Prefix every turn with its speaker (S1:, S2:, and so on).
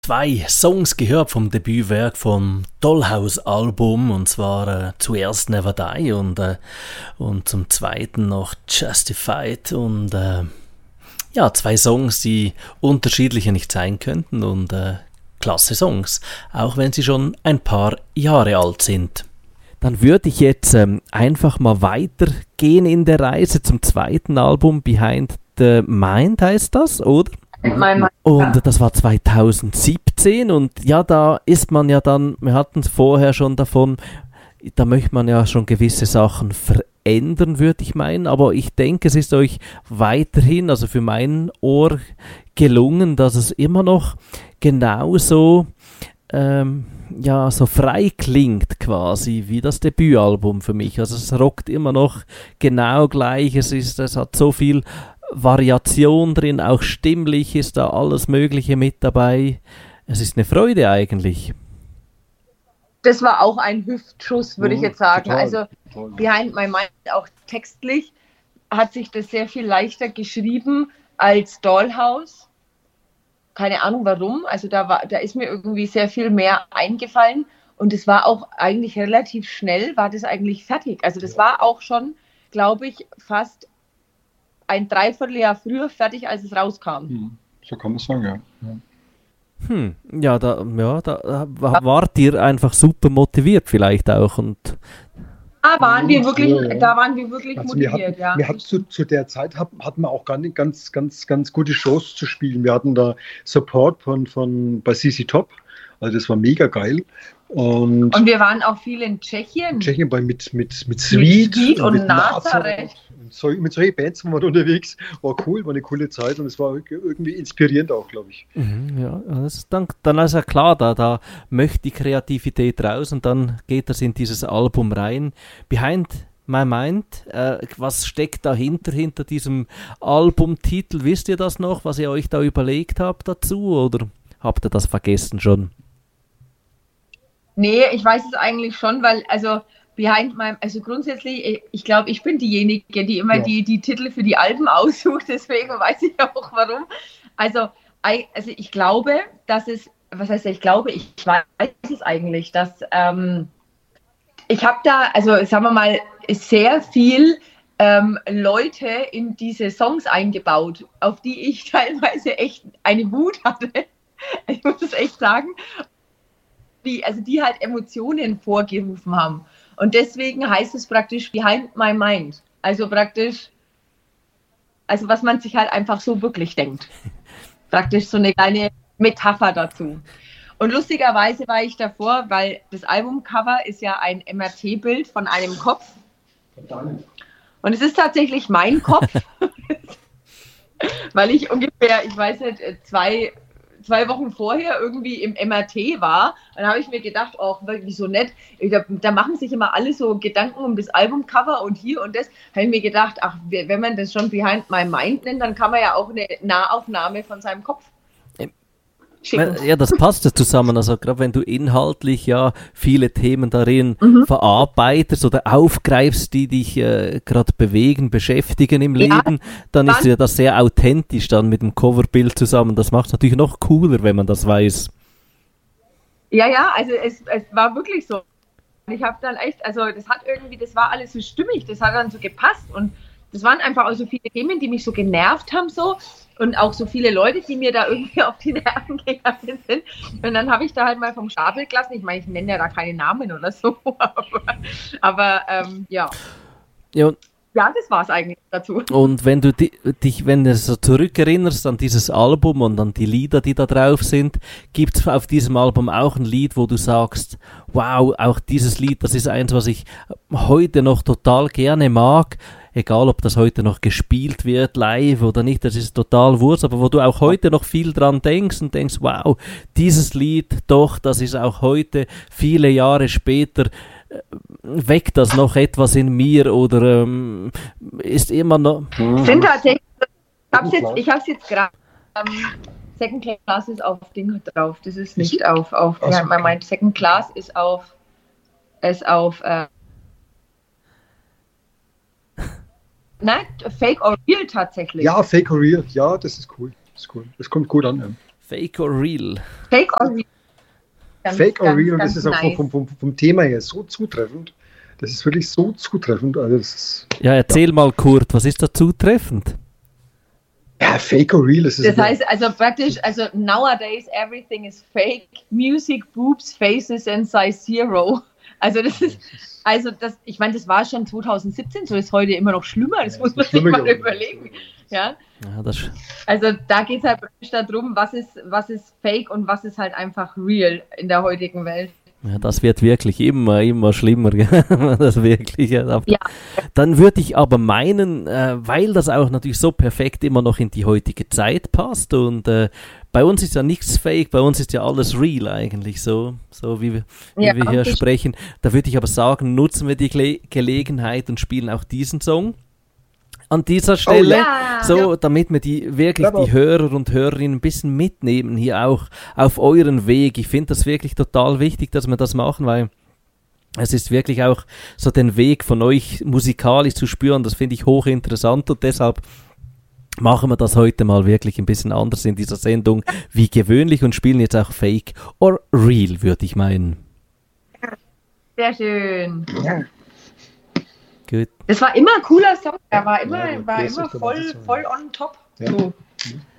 S1: Zwei Songs gehört vom Debütwerk vom Dollhouse-Album, und zwar zuerst Never Die und zum zweiten noch Justified, und ja, zwei Songs, die unterschiedlicher nicht sein könnten, und klasse Songs, auch wenn sie schon ein paar Jahre alt sind. Dann würde ich jetzt einfach mal weitergehen in der Reise zum zweiten Album, Behind the Mind heißt das, oder? Und das war 2017, und ja, da ist man ja dann, wir hatten es vorher schon davon, da möchte man ja schon gewisse Sachen verändern, würde ich meinen, aber ich denke, es ist euch weiterhin, also für mein Ohr, gelungen, dass es immer noch genauso ja, so frei klingt quasi wie das Debütalbum für mich. Also es rockt immer noch genau gleich, es hat so viel Variation drin, auch stimmlich ist da alles Mögliche mit dabei. Es ist eine Freude eigentlich.
S2: Das war auch ein Hüftschuss, würde ich jetzt sagen.
S3: Total,
S2: also
S3: total.
S2: Behind My Mind, auch textlich, hat sich das sehr viel leichter geschrieben als Dollhouse. Keine Ahnung warum. Also da ist mir irgendwie sehr viel mehr eingefallen. Und es war auch eigentlich relativ schnell, war das eigentlich fertig. Also das war auch schon, glaube ich, fast ein Dreivierteljahr früher fertig, als es rauskam.
S3: So kann man sagen, ja.
S1: Ja, da wart ihr einfach super motiviert vielleicht auch, und
S2: Da waren wir wirklich
S3: Also
S2: motiviert, ja.
S3: wir hatten zu der Zeit hatten wir auch ganz gute Shows zu spielen. Wir hatten da Support bei CC Top, also das war mega geil. Und
S2: wir waren auch viel in Tschechien.
S3: Mit Sweet
S2: und
S3: mit
S2: Nazareth.
S3: Mit solchen Bands waren wir unterwegs. War cool, war eine coole Zeit, und es war irgendwie inspirierend auch, glaube ich.
S1: ja, das ist dann ist ja klar, da möchte die Kreativität raus, und dann geht das in dieses Album rein. Behind My Mind, was steckt dahinter, hinter diesem Albumtitel? Wisst ihr das noch, was ihr euch da überlegt habt dazu, oder habt ihr das vergessen schon?
S2: Nee, ich weiß es eigentlich schon, weil, also grundsätzlich, ich glaube, ich bin diejenige, die immer die Titel für die Alben aussucht, deswegen weiß ich auch warum. Also ich glaube, dass es, was heißt ich glaube, ich weiß es eigentlich, dass ich habe da, also sagen wir mal, sehr viel Leute in diese Songs eingebaut, auf die ich teilweise echt eine Wut hatte. Ich muss es echt sagen. Die halt Emotionen vorgerufen haben. Und deswegen heißt es praktisch Behind My Mind. Also praktisch, also was man sich halt einfach so wirklich denkt. Praktisch so eine kleine Metapher dazu. Und lustigerweise war ich davor, weil das Albumcover ist ja ein MRT-Bild von einem Kopf. Und es ist tatsächlich mein Kopf. Weil ich ungefähr, ich weiß nicht, zwei Wochen vorher irgendwie im MRT war, dann habe ich mir gedacht, auch wirklich so nett, da machen sich immer alle so Gedanken um das Albumcover und hier und das, habe ich mir gedacht, ach, wenn man das schon Behind My Mind nennt, dann kann man ja auch eine Nahaufnahme von seinem Kopf schicken.
S1: Ja, das passt ja zusammen, also gerade wenn du inhaltlich ja viele Themen darin verarbeitest oder aufgreifst, die dich gerade bewegen, beschäftigen im Leben, dann ist ja das sehr authentisch dann mit dem Coverbild zusammen. Das macht es natürlich noch cooler, wenn man das weiß.
S2: Ja, also es war wirklich so. Ich habe dann echt, also das war alles so stimmig, das hat dann so gepasst, und das waren einfach auch so viele Themen, die mich so genervt haben so, und auch so viele Leute, die mir da irgendwie auf die Nerven gegangen sind. Und dann habe ich da halt mal vom Stapel gelassen. Ich meine, ich nenne ja da keine Namen oder so, aber ja. Ja, das war es eigentlich dazu.
S1: Und wenn du wenn du so zurückerinnerst an dieses Album und an die Lieder, die da drauf sind, gibt es auf diesem Album auch ein Lied, wo du sagst, wow, auch dieses Lied, das ist eins, was ich heute noch total gerne mag, egal ob das heute noch gespielt wird, live oder nicht, das ist total Wurst, aber wo du auch heute noch viel dran denkst und denkst, wow, dieses Lied, doch, das ist auch heute, viele Jahre später, weckt das noch etwas in mir, oder ist immer noch...
S2: Sind tatsächlich, ich hab's jetzt gerade, Second Class ist auf Ding drauf, das ist nicht auf mein Mind. Second Class ist auf nein, Fake or Real tatsächlich.
S3: Ja, Fake or Real, ja, das ist cool. Das kommt gut an. Ja.
S1: Fake or Real?
S2: Fake or Real.
S3: Fake or Real, und das ist auch vom Thema her so zutreffend. Das ist wirklich so zutreffend. Also
S1: ja, erzähl mal, Kurt, was ist da zutreffend?
S3: Ja, Fake or Real. Das
S2: heißt also praktisch, also nowadays everything is fake. Music, boobs, faces and size zero. Also das ist, ich meine, das war schon 2017, so ist heute immer noch schlimmer. Das muss man sich mal überlegen. Ja. Also da geht es halt praktisch darum, was ist fake und was ist halt einfach real in der heutigen Welt.
S1: Ja, das wird wirklich immer schlimmer. Das wirklich. Ja. Dann würde ich aber meinen, weil das auch natürlich so perfekt immer noch in die heutige Zeit passt und bei uns ist ja nichts fake, bei uns ist ja alles real eigentlich, so wie wir hier sprechen. Da würde ich aber sagen, nutzen wir die Gelegenheit und spielen auch diesen Song an dieser Stelle, damit wir die Hörer und Hörerinnen ein bisschen mitnehmen, hier auch auf euren Weg. Ich finde das wirklich total wichtig, dass wir das machen, weil es ist wirklich auch so den Weg von euch musikalisch zu spüren, das finde ich hochinteressant und deshalb machen wir das heute mal wirklich ein bisschen anders in dieser Sendung wie gewöhnlich und spielen jetzt auch Fake or Real, würde ich meinen.
S2: Sehr schön.
S3: Ja.
S2: Gut. Das war immer ein cooler Song, der war immer voll on top.
S3: Ja.
S2: So.